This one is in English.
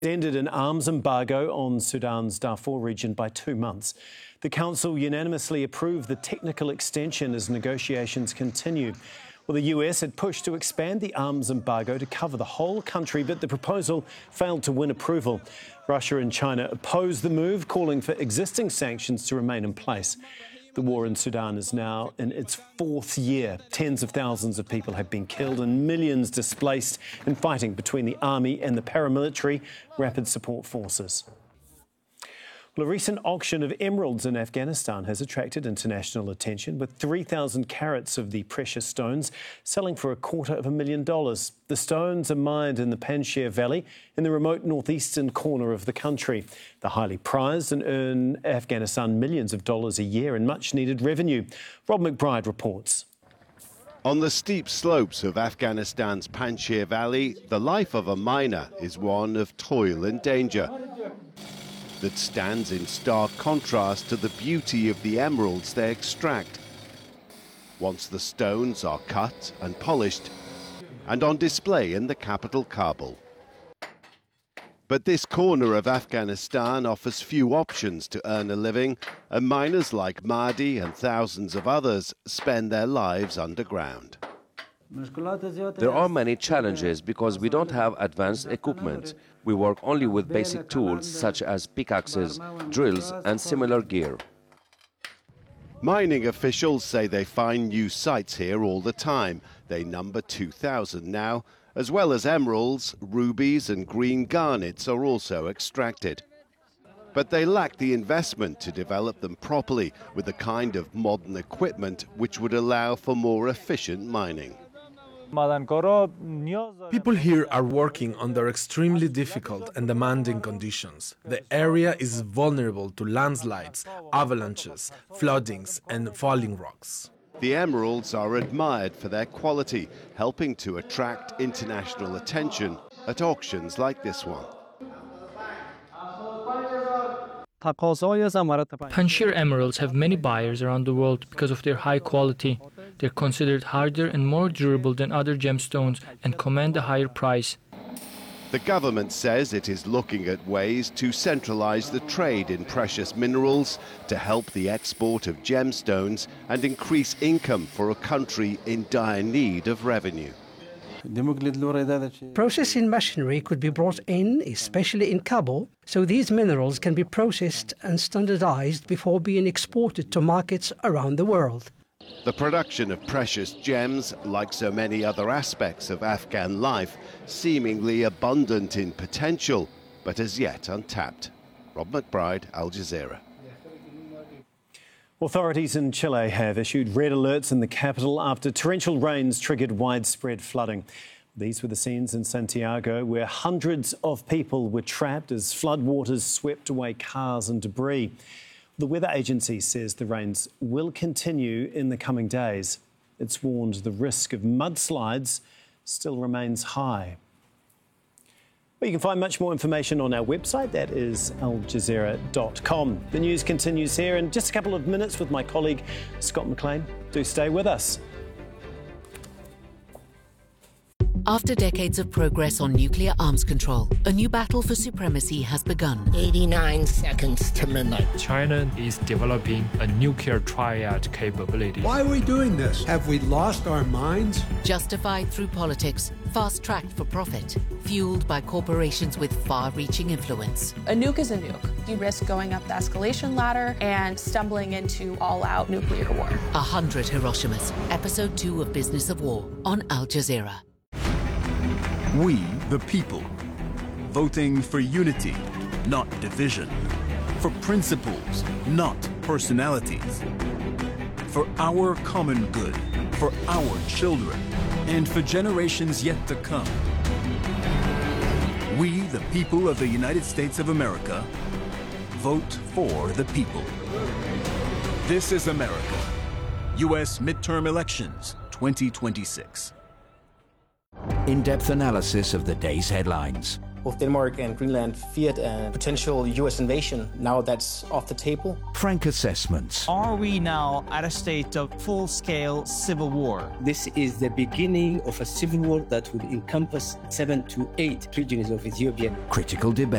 Ended an arms embargo on Sudan's Darfur region by 2 months. The Council unanimously approved the technical extension as negotiations continue. Well, the US had pushed to expand the arms embargo to cover the whole country, but the proposal failed to win approval. Russia and China opposed the move, calling for existing sanctions to remain in place. The war in Sudan is now in its 4th year. Tens of thousands of people have been killed and millions displaced in fighting between the army and the paramilitary rapid support forces. Well, a recent auction of emeralds in Afghanistan has attracted international attention, with 3,000 carats of the precious stones selling for $250,000. The stones are mined in the Panjshir Valley in the remote northeastern corner of the country. They're highly prized and earn Afghanistan millions of dollars a year in much-needed revenue. Rob McBride reports. On the steep slopes of Afghanistan's Panjshir Valley, the life of a miner is one of toil and danger. That stands in stark contrast to the beauty of the emeralds they extract. Once the stones are cut and polished and on display in the capital, Kabul. But this corner of Afghanistan offers few options to earn a living, and miners like Mahdi and thousands of others spend their lives underground. There are many challenges because we don't have advanced equipment. We work only with basic tools such as pickaxes, drills and similar gear. Mining officials say they find new sites here all the time. They number 2,000 now. As well as emeralds, rubies and green garnets are also extracted. But they lack the investment to develop them properly with the kind of modern equipment which would allow for more efficient mining. People here are working under extremely difficult and demanding conditions. The area is vulnerable to landslides, avalanches, floodings, and falling rocks. The emeralds are admired for their quality, helping to attract international attention at auctions like this one. Panjshir emeralds have many buyers around the world because of their high quality. They're considered harder and more durable than other gemstones and command a higher price. The government says it is looking at ways to centralize the trade in precious minerals to help the export of gemstones and increase income for a country in dire need of revenue. Processing machinery could be brought in, especially in Kabul, so these minerals can be processed and standardized before being exported to markets around the world. The production of precious gems, like so many other aspects of Afghan life, seemingly abundant in potential, but as yet untapped. Rob McBride, Al Jazeera. Authorities in Chile have issued red alerts in the capital after torrential rains triggered widespread flooding. These were the scenes in Santiago where hundreds of people were trapped as floodwaters swept away cars and debris. The weather agency says the rains will continue in the coming days. It's warned the risk of mudslides still remains high. Well, you can find much more information on our website, that is aljazeera.com. The news continues here in just a couple of minutes with my colleague Scott McLean. Do stay with us. After decades of progress on nuclear arms control, a new battle for supremacy has begun. 89 seconds to midnight. China is developing a nuclear triad capability. Why are we doing this? Have we lost our minds? Justified through politics, fast-tracked for profit, fueled by corporations with far-reaching influence. A nuke is a nuke. You risk going up the escalation ladder and stumbling into all-out nuclear war. 100 Hiroshimas, Episode 2 of Business of War on Al Jazeera. We, the people, voting for unity, not division, for principles, not personalities, for our common good, for our children, and for generations yet to come. We, the people of the United States of America, vote for the people. This is America. U.S. midterm elections 2026. In-depth analysis of the day's headlines. Both Denmark and Greenland feared a potential U.S. invasion. Now that's off the table. Frank assessments. Are we now at a state of full-scale civil war? This is the beginning of a civil war that will encompass 7 to 8 regions of Ethiopia. Critical debate.